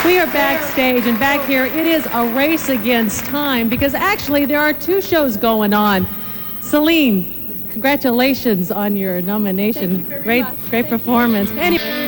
We are backstage, and back here, it is a race against time because actually there are two shows going on. Celine, congratulations on your nomination. Thank you very much. Great performance. Anyway.